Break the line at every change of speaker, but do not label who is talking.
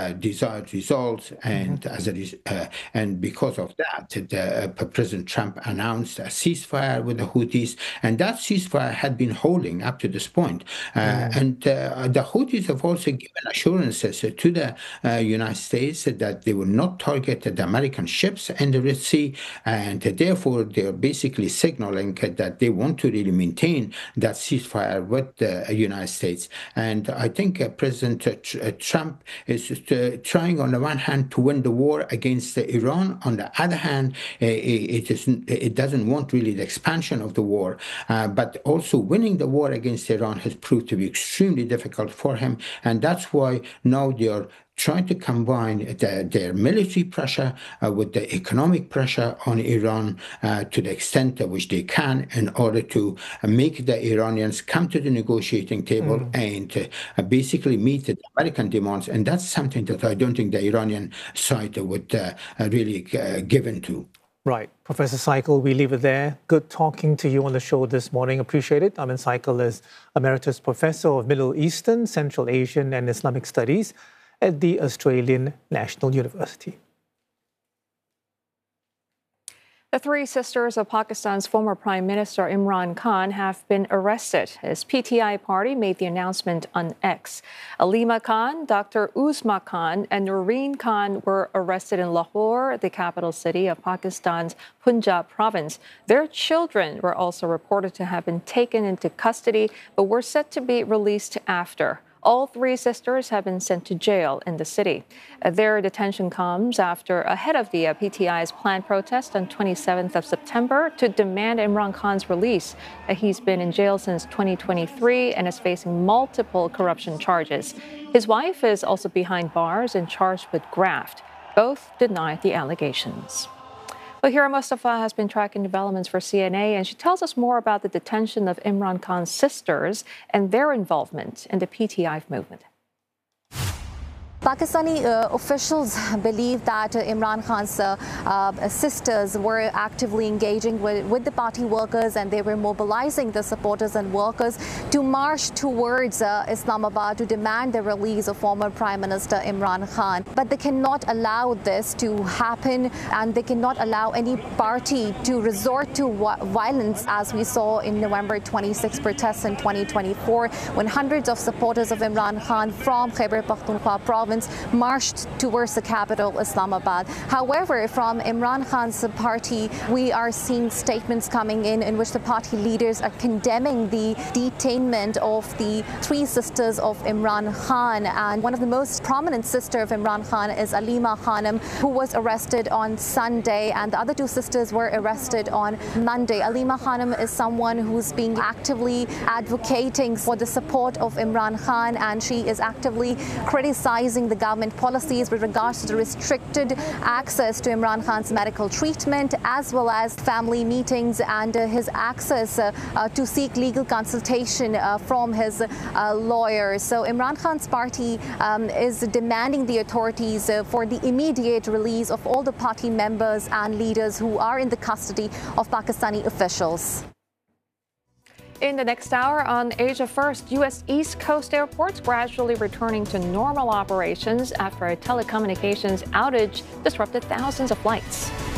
desired results, and and because of that, President Trump announced a ceasefire with the Houthis, and that ceasefire had been holding up to this point. And the Houthis have also given assurances to the United States that they will not target the American ships in the Red Sea, and therefore they're basically signaling that they want to really maintain that ceasefire with the United States. And I think President Trump is trying on the one hand to win the war against Iran. On the other hand, it doesn't want really the expansion of the war, but also winning the war against Iran has proved to be extremely difficult for him, and that's why now they are trying to combine their military pressure with the economic pressure on Iran to the extent to which they can, in order to make the Iranians come to the negotiating table and basically meet the American demands. And that's something that I don't think the Iranian side would really give into.
Right. Professor Saikal, we leave it there. Good talking to you on the show this morning. Appreciate it. Amin Saikal is Emeritus Professor of Middle Eastern, Central Asian and Islamic Studies at the Australian National University.
The three sisters of Pakistan's former Prime Minister Imran Khan have been arrested. His PTI party made the announcement on X. Alima Khan, Dr. Uzma Khan, and Noreen Khan were arrested in Lahore, the capital city of Pakistan's Punjab province. Their children were also reported to have been taken into custody, but were set to be released after. All three sisters have been sent to jail in the city. Their detention comes ahead of the PTI's planned protest on 27th of September to demand Imran Khan's release. He's been in jail since 2023 and is facing multiple corruption charges. His wife is also behind bars and charged with graft. Both deny the allegations. Well, Hira Mustafa has been tracking developments for CNA, and she tells us more about the detention of Imran Khan's sisters and their involvement in the PTI movement.
Pakistani officials believe that Imran Khan's sisters were actively engaging with the party workers, and they were mobilizing the supporters and workers to march towards Islamabad to demand the release of former Prime Minister Imran Khan. But they cannot allow this to happen, and they cannot allow any party to resort to violence, as we saw in November 26 protests in 2024, when hundreds of supporters of Imran Khan from Khyber Pakhtunkhwa province marched towards the capital, Islamabad. However, from Imran Khan's party, we are seeing statements coming in which the party leaders are condemning the detainment of the three sisters of Imran Khan. And one of the most prominent sisters of Imran Khan is Alima Khanum, who was arrested on Sunday, and the other two sisters were arrested on Monday. Alima Khanum is someone who's being actively advocating for the support of Imran Khan, and she is actively criticizing the government policies with regards to the restricted access to Imran Khan's medical treatment, as well as family meetings and his access to seek legal consultation from his lawyers. So Imran Khan's party is demanding the authorities for the immediate release of all the party members and leaders who are in the custody of Pakistani officials.
In the next hour on Asia First, U.S. East Coast airports gradually returning to normal operations after a telecommunications outage disrupted thousands of flights.